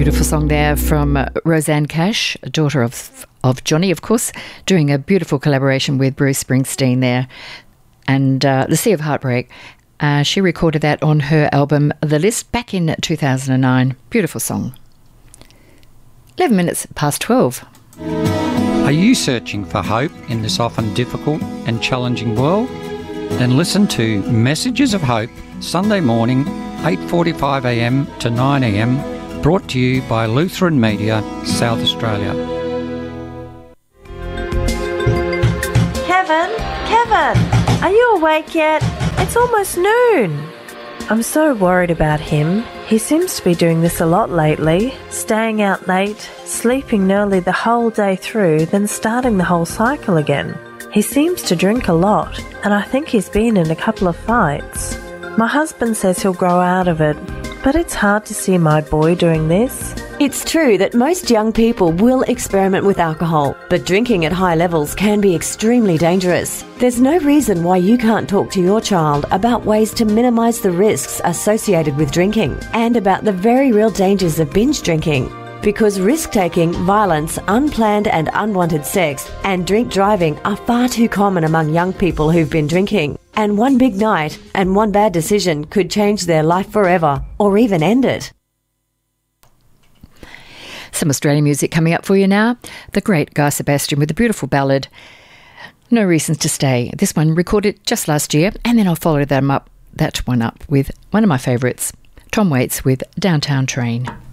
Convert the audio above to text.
Beautiful song there from Rosanne Cash, daughter of Johnny, of course, doing a beautiful collaboration with Bruce Springsteen there. And The Sea of Heartbreak, she recorded that on her album The List back in 2009. Beautiful song. 11 minutes past 12. Are you searching for hope in this often difficult and challenging world? Then listen to Messages of Hope, Sunday morning, 8:45am to 9am, brought to you by Lutheran Media, South Australia. Kevin, are you awake yet? It's almost noon. I'm so worried about him. He seems to be doing this a lot lately, staying out late, sleeping nearly the whole day through, then starting the whole cycle again. He seems to drink a lot, and I think he's been in a couple of fights. My husband says he'll grow out of it, but it's hard to see my boy doing this. It's true that most young people will experiment with alcohol, but drinking at high levels can be extremely dangerous. There's no reason why you can't talk to your child about ways to minimise the risks associated with drinking and about the very real dangers of binge drinking. Because risk-taking, violence, unplanned and unwanted sex and drink driving are far too common among young people who've been drinking. And one big night and one bad decision could change their life forever or even end it. Some Australian music coming up for you now. The great Guy Sebastian with a beautiful ballad, No Reasons to Stay. This one recorded just last year, and then I'll follow that one up with one of my favourites, Tom Waits with Downtown Train.